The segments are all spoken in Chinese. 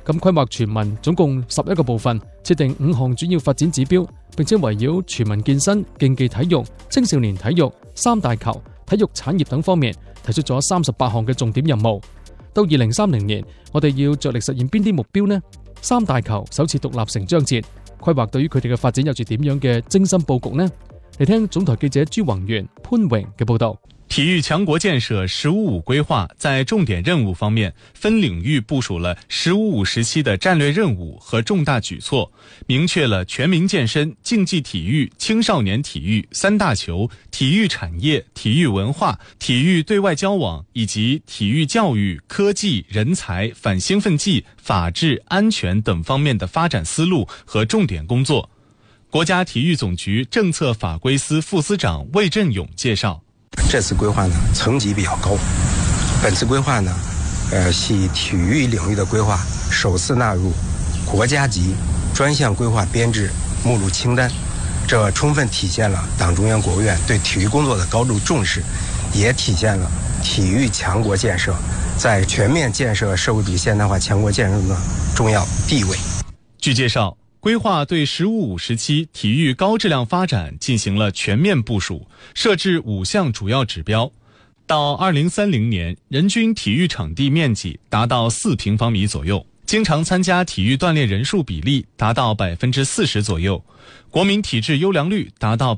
咁規劃全民總共11個部分，設定5項主要發展指標，並且圍繞全民健身、競技體育、青少年體育、三大球、體育產業等方面提出咗38項嘅重點任務。到2030年，我哋要着力實現邊啲目標呢？三大球首次獨立成章節，規劃對於佢哋嘅發展有住點樣嘅精心佈局呢？嚟聽總台記者朱宏源、潘榮嘅報道。 體育強國建設“15+5”規劃在重點任務方面分領域部署了“15+5”時期的戰略任務和重大舉措，明確了全民健身、競技體育、青少年體育、三大球、體育產業、體育文化、體育對外交往以及體育教育、科技、人才、反興奮劑、法治、安全等方面的發展思路和重點工作。國家體育總局政策法規司副司長魏振勇介紹。 這次規劃呢層級比較高，本次規劃呢，係體育領域的規劃首次納入國家級專項規劃編制目錄清單，這充分體現了黨中央國務院對體育工作的高度重視，也體現了體育強國建設在全面建設社會主義現代化強國建設中的重要地位。 據介紹，規劃對“15+5”時期體育高質量發展進行了全面部署，設置5項主要指標。到2030年，人均體育場地面積達到4平方米左右，經常參加體育鍛鍊人數比例達到40%左右，國民體質優良率達到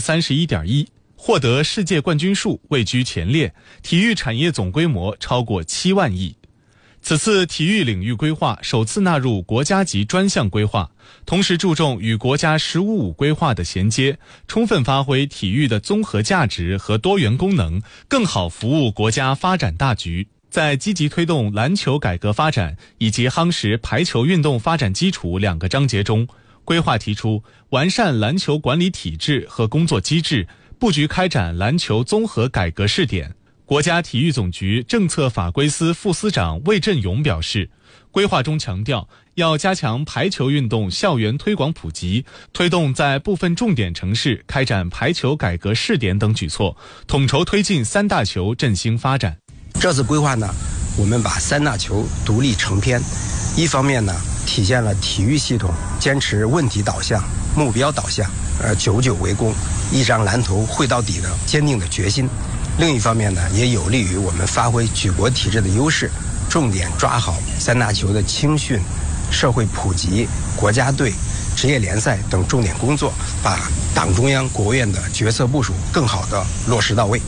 31.1%，獲得世界冠軍數位居前列，體育產業總規模超過7萬億。此次體育領域規劃首次納入國家級專項規劃，同時注重與國家“15+5”規劃的銜接，充分發揮體育的綜合價值和多元功能，更好服務國家發展大局。在積極推動籃球改革發展以及夯實排球運動發展基礎2個章節中，規劃提出完善籃球管理體制和工作機制，布局開展籃球綜合改革試點。國家體育總局政策法規司副司長魏振勇表示，規劃中強調要加強排球運動校園推廣普及，推動在部分重點城市開展排球改革試點等舉措，統籌推進三大球振興發展。 這次規劃呢，我們把三大球獨立成篇，一方面呢，體現了體育系統堅持問題導向、目標導向，久久為功，一張藍圖繪到底的堅定的決心。另一方面呢，也有利於我們發揮舉國體制的優勢，重點抓好三大球的青訓、社會普及、國家隊、職業聯賽等重點工作，把黨中央國務院的決策部署更好地落實到位。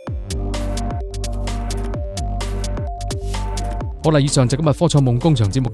好啦，以上就今日科創夢工場節目。